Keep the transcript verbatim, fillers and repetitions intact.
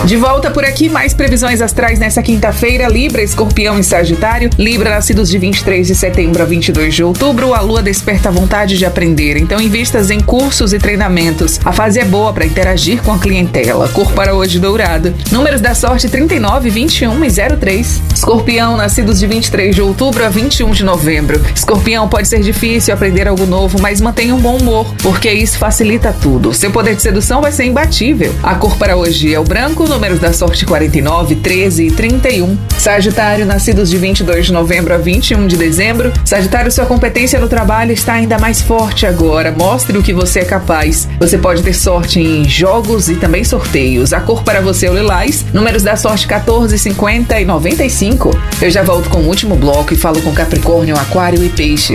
De volta por aqui, mais previsões astrais nessa quinta-feira. Libra, Escorpião e Sagitário. Libra, nascidos de vinte e três de setembro a vinte e dois de outubro. A lua desperta a vontade de aprender, então invistas em cursos e treinamentos. A fase é boa para interagir com a clientela. Cor para hoje, dourado. Números da sorte: trinta e nove, vinte e um e zero três. Escorpião, nascidos de vinte e três de outubro a vinte e um de novembro. Escorpião, pode ser difícil aprender algo novo, mas mantenha um bom humor, porque isso facilita tudo. Seu poder de sedução vai ser imbatível. A cor para hoje é o branco. Números da sorte: quarenta e nove, treze e trinta e um. Sagitário, nascidos de vinte e dois de novembro a vinte e um de dezembro. Sagitário, sua competência no trabalho está ainda mais forte agora. Mostre o que você é capaz. Você pode ter sorte em jogos e também sorteios. A cor para você é o lilás. Números da sorte: quatorze, cinquenta e noventa e cinco. Eu já volto com o último bloco e falo com Capricórnio, Aquário e Peixes.